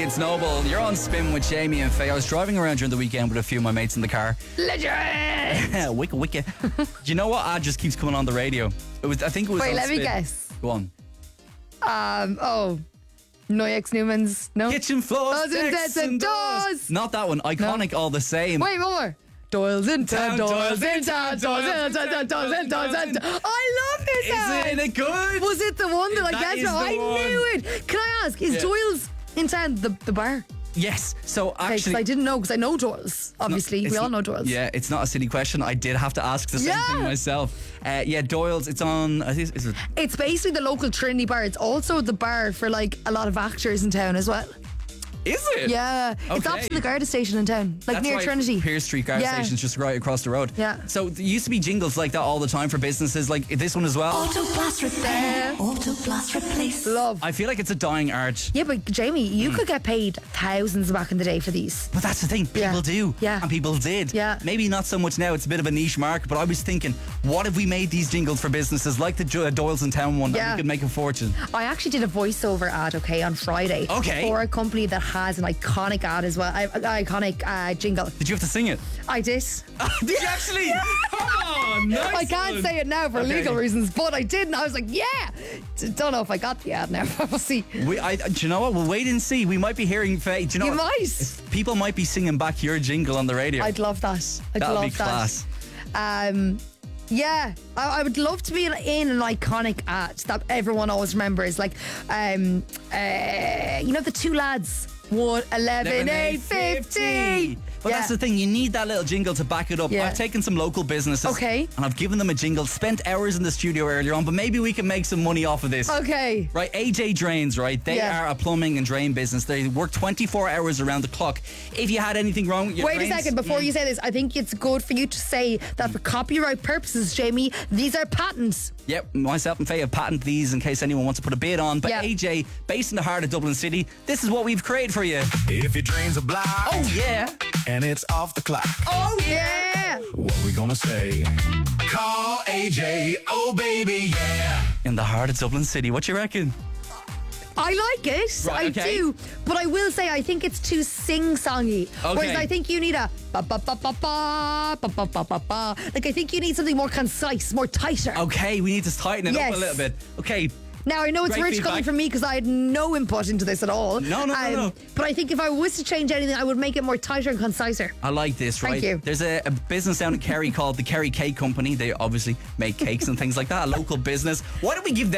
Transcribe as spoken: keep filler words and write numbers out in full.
It's Noble. You're on Spin with Jamie and Faye. I was driving around during the weekend with a few of my mates in the car. Legend! Wicca, wicca. Do you know what ad just keeps coming on the radio? It was. I think it was. Wait, on let me Spin. guess. Go on. Um, oh, Noyex Newman's, no? Kitchen floors, Doors and decks decks and and doors. doors. Not that one. Iconic all the same. Wait, one more. Doyle's in town, Town, Doyle's Doyle's in in town, town, Doyle's in town, Doyle's in town, Doyle's in town. I love this ad. Isn't it good? Was it the one that I That guessed? is No, the I one. knew it. Can I ask, is Yeah. Doyle's in town the, the bar? Yes. So Okay, 'cause actually, I didn't know, because I know Doyle's. Obviously, It's we all not- know Doyle's. Yeah, it's not a silly question. I did have to ask the same Yeah. thing myself. Uh, yeah, Doyle's. It's on. I think it's, it's It's basically the local Trinity bar. It's also the bar for like a lot of actors in town as well. Is it? Yeah, it's Okay. opposite the Garda station in town, like That's near right. Trinity. Pierce Street Garda Yeah. Station's just right across the road. Yeah. So there used to be jingles like that all the time for businesses, like this one as well. Autoblast repair, Autoblast replace. Love. I feel like it's a dying art. Yeah, but Jamie, Hmm. you could get paid thousands back in the day for these. But that's the thing, people Yeah. do. Yeah. And people did. Yeah. Maybe not so much now, it's a bit of a niche market, but I was thinking, what if we made these jingles for businesses like the Jo- Doyle's in Town one, Yeah. and we could make a fortune? I actually did a voiceover ad, okay, on Friday. Okay. For a company that has an iconic ad as well, an iconic uh, jingle. Did you have to sing it? I did. Did you actually? Come on, nice I can't one. say it now for Okay. legal reasons, but I did, and I was like, yeah. D- Don't know if I got the ad now. We'll see. We, I, do you know what? We'll wait and see. We might be hearing Faye. Do you know You what? might. People might be singing back your jingle on the radio. I'd love that. I'd That'd love be that. class. Um, yeah, I, I would love to be in, in an iconic ad that everyone always remembers. Like, um, uh, you know, the two lads, one, eleven, eight, fifty. But Yeah. that's the thing, you need that little jingle to back it up. Yeah. I've taken some local businesses Okay. and I've given them a jingle, spent hours in the studio earlier on, but maybe we can make some money off of this. Okay. Right, A J Drains, right? They Yeah. are a plumbing and drain business. They work twenty-four hours around the clock. If you had anything wrong with your Wait drains, a second, before you say this, I think it's good for you to say that for copyright purposes, Jamie, these are patents. Yep, myself and Faye have patented these in case anyone wants to put a bid on. But Yeah. A J, based in the heart of Dublin City, this is what we've created for you. If your drains are blocked Oh yeah. and it's off the clock, Oh, yeah. what we gonna say? Call A J, oh baby, yeah. In the heart of Dublin City. What you reckon? I like it. Right, I okay. do. But I will say, I think it's too sing-songy. Okay. Whereas I think you need a ba ba ba ba ba ba ba ba ba ba. Like, I think you need something more concise, more tighter. Okay, we need to tighten it Yes. up a little bit. Okay. Now, I know it's Great rich feedback. coming from me because I had no input into this at all. Um, No, no, no, no. But I think if I was to change anything, I would make it more tighter and conciser. I like this, right? Thank you. There's a, a business down in Kerry called the Kerry Cake Company. They obviously make cakes and things like that. A local business. Why don't we give them